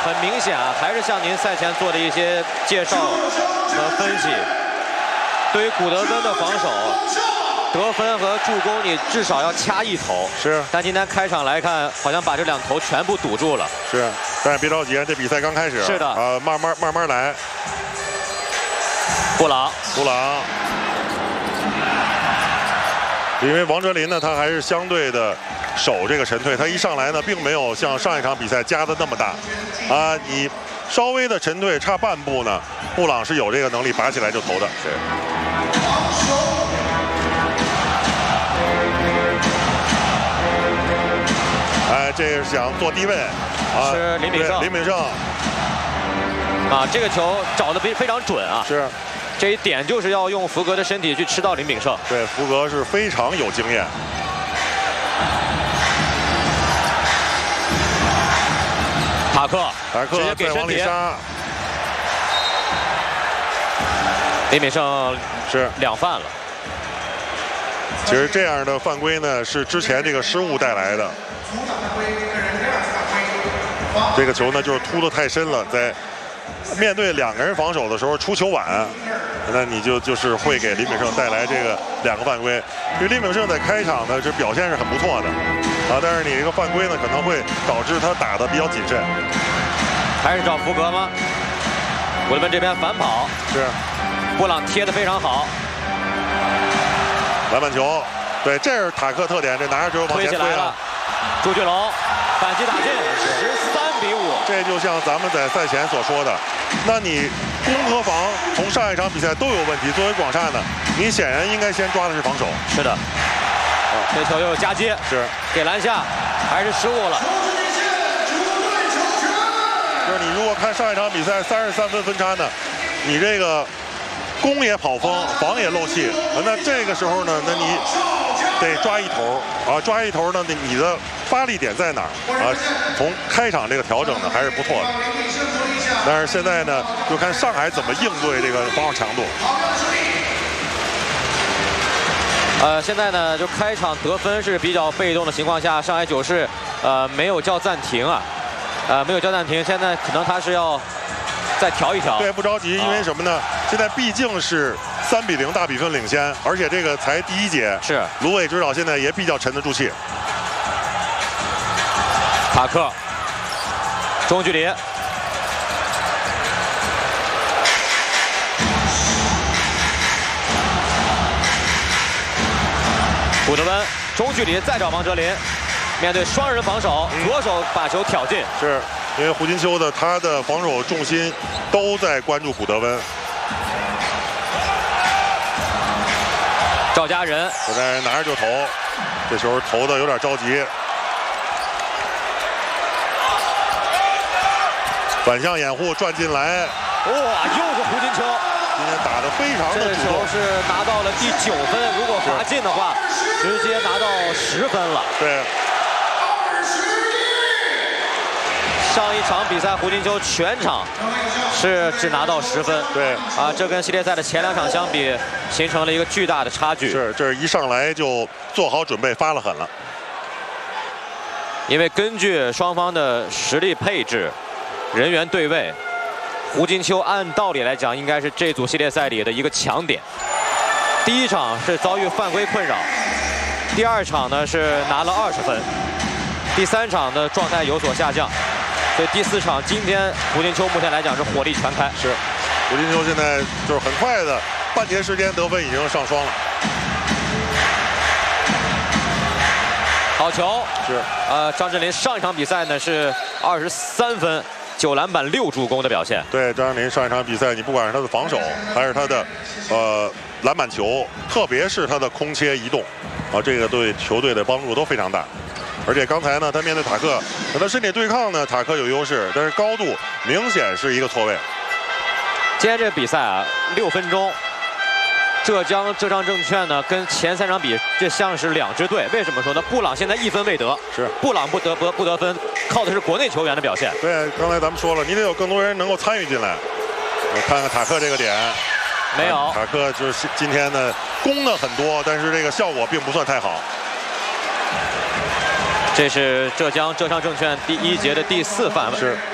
很明显啊，还是像您赛前做的一些介绍和分析，对于古德温的防守，得分和助攻你至少要掐一头。 是， 但今天开场来看，好像把这2头全部堵住了。 是，但是别着急，这比赛刚开始。 是的。 慢慢来。 布朗。 因为王哲林呢，他还是相对的守这个沉退，他一上来呢，并没有像上一场比赛加的那么大，你稍微的沉退差半步呢，布朗是有这个能力拔起来就投的。是。这是想做低位， 是林炳胜。这个球找的非常准啊。 是。 这一点就是要用福格的身体去吃到林炳胜。 对，福格是非常有经验。 塔克直接给身体。林炳胜是 2犯了。 其实这样的犯规呢，是之前这个失误带来的。这个球呢，就是突得太深了，在面对2个人防守的时候出球晚，那你就是会给林炳胜带来这个2个犯规。因为林炳胜在开场呢，这表现是很不错的，但是你这个犯规呢，可能会导致他打得比较谨慎。 还是找福格吗？古德温这边反跑， 是， 布朗贴得非常好。 篮板球，对，这是塔克特点，这拿着之后往前推了。 朱俊龙反击打进，13比5。 这就像咱们在赛前所说的，那你攻和防从上一场比赛都有问题。作为广厦呢，你显然应该先抓的是防守。 是的。这球又有夹接， 是给篮下，还是失误了。 就是你如果看上一场比赛33分分差呢，你这个攻也跑风，防也漏气，那这个时候呢，那你得抓一头抓一头呢，你的发力点在哪儿从开场这个调整呢还是不错的，但是现在呢，就看上海怎么应对这个防守强度。 现在呢，就开场得分是比较被动的情况下，上海九世没有叫暂停没有叫暂停，现在可能他是要再调一调。 对，不着急，因为什么呢？现在毕竟是3比0大比分领先，而且这个才第1节。 是。 芦苇指导现在也比较沉得住气。 塔克，中距离。古德温中距离再找王哲林，面对双人防守，左手把球挑进。 是因为胡金秋的他的防守重心都在关注古德温。 赵家人拿着就投，这球投的有点着急。反向掩护转进来， 哇，又是胡金秋。 今天打得非常的主动。 这球是拿到了第9分，如果罚进的话，直接拿到10分了。 对。 上一场比赛胡金秋全场是只拿到10分。 对。 这跟系列赛的前2场相比，形成了一个巨大的差距。 是，这一上来就做好准备，发了狠了。 因为根据双方的实力配置、人员对位，胡金秋按道理来讲应该是这组系列赛里的一个强点。第1场是遭遇犯规困扰，第2场呢是拿了20分，第3场的状态有所下降，所以第4场今天胡金秋目前来讲是火力全开。 是，胡金秋现在就是很快的半节时间得分已经上双了。 好球。 是。 张镇麟上一场比赛呢是23分。9篮板6助攻的表现。 对，张镇麟上一场比赛，你不管是他的防守，还是他的篮板球，特别是他的空切移动，这个对球队的帮助都非常大。而且刚才呢，他面对塔克，他身体对抗呢，塔克有优势，但是高度明显是一个错位。 今天这个比赛6分钟，浙江浙商证券呢跟前3场比，这像是2支队。为什么说呢？布朗现在1分未得， 是布朗不得分，靠的是国内球员的表现。 对，刚才咱们说了，你得有更多人能够参与进来。我看看塔克这个点， 没有。 塔克就是今天呢攻的很多，但是这个效果并不算太好。 这是浙江浙商证券第1节的第4犯。 是。